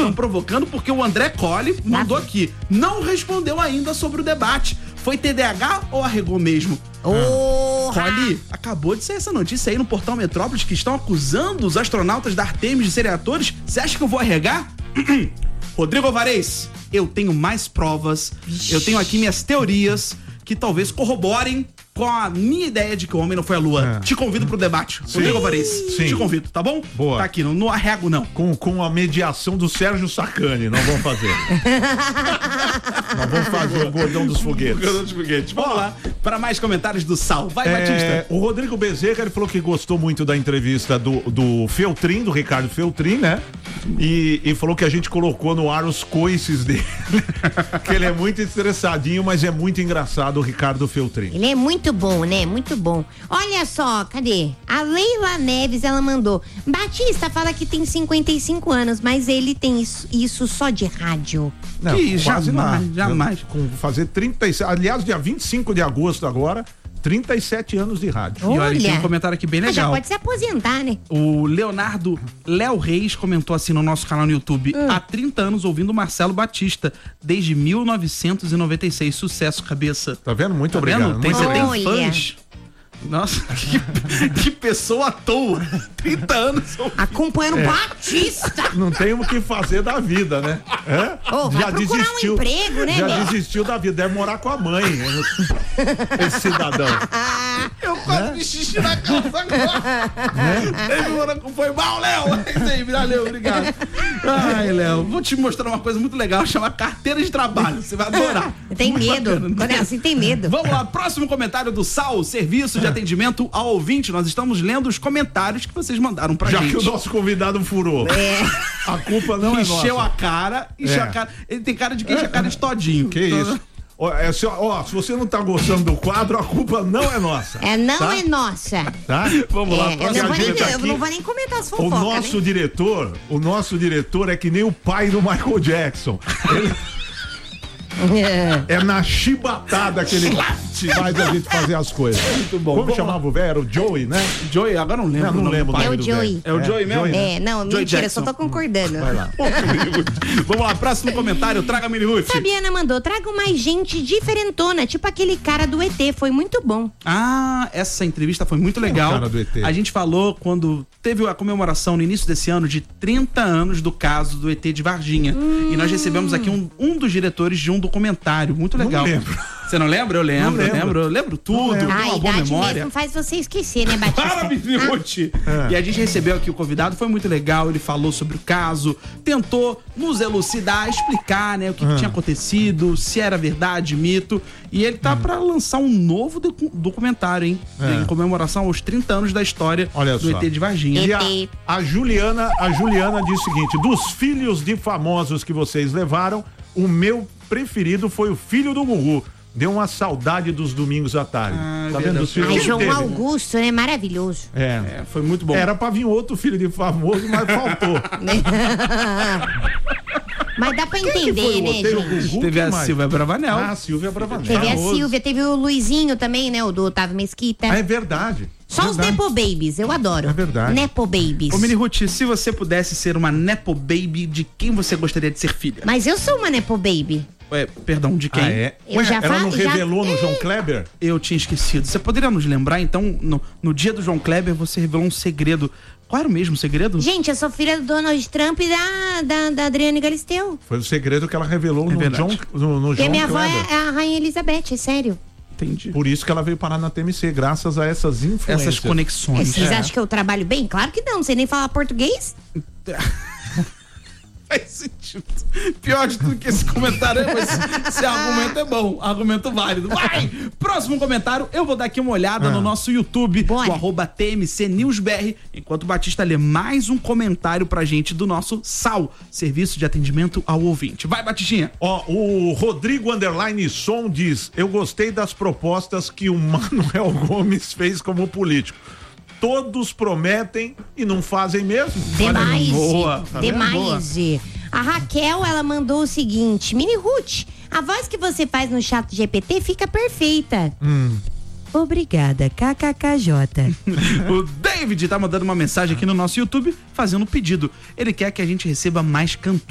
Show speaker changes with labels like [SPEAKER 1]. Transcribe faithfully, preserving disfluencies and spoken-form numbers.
[SPEAKER 1] Estão provocando porque o André Colli mandou aqui. Não respondeu ainda sobre o debate. Foi T D A H ou arregou mesmo?
[SPEAKER 2] Oh,
[SPEAKER 1] Colli, acabou de sair essa notícia aí no Portal Metrópolis que estão acusando os astronautas da Artemis de serem atores. Você acha que eu vou arregar? Rodrigo Alvarez, eu tenho mais provas, eu tenho aqui minhas teorias que talvez corroborem com a minha ideia de que o homem não foi à lua. É. Te convido pro debate.
[SPEAKER 3] Sim.
[SPEAKER 1] Rodrigo Alvarez,
[SPEAKER 3] Sim.
[SPEAKER 1] te convido, tá bom?
[SPEAKER 3] Boa.
[SPEAKER 1] Tá aqui, não, não arrego não.
[SPEAKER 3] Com, com a mediação do Sérgio Sacani, nós vamos fazer. Nós vamos fazer o Gordão dos Foguetes.
[SPEAKER 1] O Gordão dos Foguetes. Vamos lá, para mais comentários do Sal. Vai,
[SPEAKER 3] é,
[SPEAKER 1] Batista.
[SPEAKER 3] O Rodrigo Bezerra, ele falou que gostou muito da entrevista do, do Feltrin, do Ricardo Feltrin, né? E, e falou que a gente colocou no ar os coices dele. Que ele é muito estressadinho, mas é muito engraçado, o Ricardo Feltrin.
[SPEAKER 2] Ele é muito bom, né? Muito bom. Olha só, cadê? A Leila Neves, ela mandou. Batista fala que tem cinquenta e cinco anos, mas ele tem isso, isso só de rádio.
[SPEAKER 3] Não,
[SPEAKER 1] que
[SPEAKER 3] quase
[SPEAKER 1] jamais,
[SPEAKER 3] nada.
[SPEAKER 1] jamais.
[SPEAKER 3] Com fazer trinta e sete, aliás, dia vinte e cinco de agosto agora, trinta e sete anos de rádio.
[SPEAKER 1] E olha, tem um comentário aqui bem legal.
[SPEAKER 2] Já pode se aposentar, né?
[SPEAKER 1] O Leonardo Léo Reis comentou assim no nosso canal no YouTube.
[SPEAKER 2] Hum.
[SPEAKER 1] Há trinta anos ouvindo Marcelo Batista, desde mil novecentos e noventa e seis. Sucesso, cabeça.
[SPEAKER 3] Tá vendo? Muito
[SPEAKER 1] Tá
[SPEAKER 3] obrigado.
[SPEAKER 1] vendo? Tem,
[SPEAKER 3] Muito
[SPEAKER 1] você tem
[SPEAKER 2] Olha.
[SPEAKER 1] fãs. Nossa, que, que pessoa à toa. trinta anos.
[SPEAKER 2] Acompanhando
[SPEAKER 3] É.
[SPEAKER 2] Batista.
[SPEAKER 3] Não tem o que fazer da vida, né? É?
[SPEAKER 2] Ô, vai procurar um emprego, né,
[SPEAKER 3] Já
[SPEAKER 2] meu?
[SPEAKER 3] desistiu da vida, deve morar com a mãe. Esse cidadão.
[SPEAKER 1] Eu quase me xixi na calça agora. Né? Foi mal, Léo. É isso aí, valeu, obrigado. Ai, Léo, vou te mostrar uma coisa muito legal, chama carteira de trabalho. Você vai adorar.
[SPEAKER 2] Tem
[SPEAKER 1] Muito
[SPEAKER 2] medo.
[SPEAKER 1] bacana.
[SPEAKER 2] Quando é assim, tem medo.
[SPEAKER 1] Vamos lá, próximo comentário do Sal, Serviço de Atendimento ao Ouvinte. Nós estamos lendo os comentários que vocês mandaram pra
[SPEAKER 3] Já
[SPEAKER 1] gente.
[SPEAKER 3] que o nosso convidado furou.
[SPEAKER 2] É.
[SPEAKER 3] A culpa não é nossa.
[SPEAKER 1] Encheu a cara, encheu
[SPEAKER 3] É.
[SPEAKER 1] a cara. Ele tem cara de quem enche a cara de todinho.
[SPEAKER 3] Que isso? Ó, é, se, ó, se você não tá gostando do quadro, a culpa não é nossa.
[SPEAKER 2] É, não
[SPEAKER 3] tá?
[SPEAKER 2] é nossa.
[SPEAKER 3] Tá?
[SPEAKER 1] Vamos lá,
[SPEAKER 2] É, eu,
[SPEAKER 1] próximo
[SPEAKER 2] não vou nem,
[SPEAKER 3] gente
[SPEAKER 2] eu
[SPEAKER 3] aqui-
[SPEAKER 2] não vou nem comentar as
[SPEAKER 3] O
[SPEAKER 2] fofocas,
[SPEAKER 3] nosso
[SPEAKER 2] né?
[SPEAKER 3] diretor, o nosso diretor é que nem o pai do Michael Jackson. Ele é na chibatada que ele faz a gente fazer as coisas.
[SPEAKER 1] Muito bom.
[SPEAKER 3] Como
[SPEAKER 1] Vamos
[SPEAKER 3] chamava o velho? Era o Joey, né?
[SPEAKER 1] Joey, agora não lembro.
[SPEAKER 3] Não, não
[SPEAKER 1] o nome
[SPEAKER 3] lembro
[SPEAKER 1] do pai.
[SPEAKER 2] É o
[SPEAKER 3] do
[SPEAKER 2] Joey.
[SPEAKER 3] velho.
[SPEAKER 1] É o Joey mesmo?
[SPEAKER 2] É, não,
[SPEAKER 1] Joey
[SPEAKER 2] mentira,
[SPEAKER 1] Jackson.
[SPEAKER 2] só tô concordando.
[SPEAKER 3] Vai lá.
[SPEAKER 1] Vamos lá, próximo comentário, traga a Mini Ruth.
[SPEAKER 2] Fabiana mandou, tragam mais gente diferentona, tipo aquele cara do E T, foi muito bom.
[SPEAKER 1] Ah, essa entrevista foi muito legal.
[SPEAKER 3] o cara do E T?
[SPEAKER 1] A gente falou quando teve a comemoração no início desse ano de trinta anos do caso do E T de Varginha.
[SPEAKER 2] Hum.
[SPEAKER 1] E nós recebemos aqui um, um dos diretores de um documentário. Muito
[SPEAKER 3] Não
[SPEAKER 1] legal.
[SPEAKER 3] lembro.
[SPEAKER 1] Você não lembra? Eu lembro,
[SPEAKER 3] Não
[SPEAKER 1] eu
[SPEAKER 3] lembro.
[SPEAKER 1] lembro. Eu lembro tudo.
[SPEAKER 3] lembro.
[SPEAKER 1] Tenho
[SPEAKER 2] Ah, a
[SPEAKER 1] uma boa
[SPEAKER 2] idade
[SPEAKER 1] memória.
[SPEAKER 2] mesmo faz você esquecer, né, Batista?
[SPEAKER 1] Para, Mini Ruth!
[SPEAKER 3] É.
[SPEAKER 1] E a gente recebeu aqui o convidado, foi muito legal, ele falou sobre o caso, tentou nos elucidar, explicar, né, o que, que tinha acontecido, se era verdade, mito, e ele tá pra lançar um novo docu- documentário, hein,
[SPEAKER 3] É.
[SPEAKER 1] em comemoração aos trinta anos da história
[SPEAKER 3] Olha
[SPEAKER 1] do
[SPEAKER 3] só.
[SPEAKER 1] E T de Varginha.
[SPEAKER 3] E a, a Juliana, a Juliana diz o seguinte: dos filhos de famosos que vocês levaram, o meu preferido foi o filho do Gugu. Deu uma saudade dos domingos à tarde.
[SPEAKER 1] Ah,
[SPEAKER 3] tá
[SPEAKER 1] verdade.
[SPEAKER 3] vendo? Dos filhos
[SPEAKER 2] Ai,
[SPEAKER 3] que
[SPEAKER 2] João
[SPEAKER 3] teve.
[SPEAKER 2] Augusto, né? Maravilhoso.
[SPEAKER 3] É.
[SPEAKER 1] É, foi muito bom.
[SPEAKER 3] Era pra vir outro filho de famoso, mas faltou.
[SPEAKER 2] Mas dá pra
[SPEAKER 3] Quem que
[SPEAKER 2] entender,
[SPEAKER 3] foi o
[SPEAKER 2] né,
[SPEAKER 3] outro? Teve o
[SPEAKER 2] gente?
[SPEAKER 3] Gugu,
[SPEAKER 1] Teve
[SPEAKER 3] quem
[SPEAKER 1] a
[SPEAKER 3] mais?
[SPEAKER 1] Silvia Bravanel.
[SPEAKER 3] Ah, a Silvia Bravanel.
[SPEAKER 2] Teve a
[SPEAKER 3] Famoso.
[SPEAKER 2] Silvia, teve o Luizinho também, né? O do Otávio Mesquita.
[SPEAKER 3] Ah, é verdade.
[SPEAKER 2] Só os
[SPEAKER 3] Verdade.
[SPEAKER 2] Nepo Babies, eu adoro.
[SPEAKER 3] É verdade.
[SPEAKER 2] Nepo Babies.
[SPEAKER 1] Ô, Mini Ruth, se você pudesse ser uma Nepo Baby, de quem você gostaria de ser filha?
[SPEAKER 2] Mas eu sou uma Nepo Baby.
[SPEAKER 1] É, perdão, de quem?
[SPEAKER 3] Ah, é?
[SPEAKER 2] Eu
[SPEAKER 3] Ué,
[SPEAKER 2] já
[SPEAKER 3] ela
[SPEAKER 2] fa-
[SPEAKER 3] não
[SPEAKER 2] já-
[SPEAKER 3] revelou no João Kleber?
[SPEAKER 1] Eu tinha esquecido. Você poderia nos lembrar, então, no, no dia do João Kleber, você revelou um segredo. Qual era o mesmo segredo?
[SPEAKER 2] Gente, eu sou filha do Donald Trump e da, da, da Adriane Galisteu.
[SPEAKER 3] Foi o segredo que ela revelou no,
[SPEAKER 1] verdade.
[SPEAKER 3] John, no, no
[SPEAKER 2] Porque
[SPEAKER 3] João
[SPEAKER 2] minha avó
[SPEAKER 3] Kleber.
[SPEAKER 2] é a Rainha Elizabeth, é sério.
[SPEAKER 1] Entendi.
[SPEAKER 3] Por isso que ela veio parar na T M C, graças a essas influências.
[SPEAKER 1] Essas conexões.
[SPEAKER 2] Vocês
[SPEAKER 3] É.
[SPEAKER 2] acham que eu trabalho bem? Claro que não, não sei nem falar português.
[SPEAKER 1] Faz sentido. Pior de tudo que esse comentário é, mas esse argumento é bom, argumento válido. Vai! Próximo comentário, eu vou dar aqui uma olhada
[SPEAKER 3] Ah.
[SPEAKER 1] no nosso YouTube,
[SPEAKER 2] Bora.
[SPEAKER 1] do arroba T M C News B R, enquanto o Batista lê mais um comentário pra gente do nosso S A U, Serviço de Atendimento ao Ouvinte. Vai, Batistinha!
[SPEAKER 3] Ó, o Rodrigo Underline Som diz: eu gostei das propostas que o Manuel Gomes fez como político. Todos prometem e não fazem mesmo.
[SPEAKER 2] Demais.
[SPEAKER 1] boa, tá vendo?
[SPEAKER 2] Demais. A Raquel, ela mandou o seguinte: Mini Ruth, a voz que você faz no chat G P T fica perfeita.
[SPEAKER 3] Hum.
[SPEAKER 2] Obrigada, K K K J.
[SPEAKER 1] O David tá mandando uma mensagem aqui no nosso YouTube fazendo um pedido. Ele quer que a gente receba mais cantores.